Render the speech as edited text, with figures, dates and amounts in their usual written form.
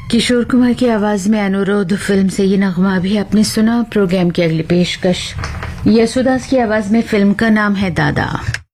किशोर कुमार की आवाज में अनुरोध फिल्म से ये नगमा भी आपने सुना। प्रोग्राम की अगली पेशकश यशोदास की आवाज में, फिल्म का नाम है दादा।